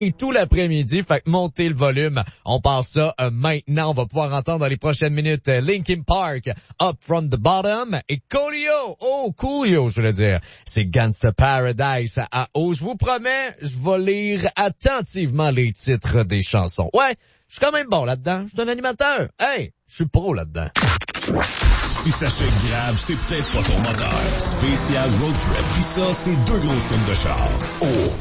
tout l'après-midi. Fait que montez le volume. On part ça maintenant. On va pouvoir entendre dans les prochaines minutes Linkin Park, Up From The Bottom et Coolio, je voulais dire. C'est Gangsta Paradise à haut. Je vous promets, je vais lire attentivement les titres des chansons. Ouais, je suis quand même bon là-dedans. Je suis un animateur. Hey, je suis pro là-dedans. Si ça chute grave, c'est peut-être pas ton moteur. Spécial Road Trip. Pis ça, c'est 2 grosses tonnes de char. Oh!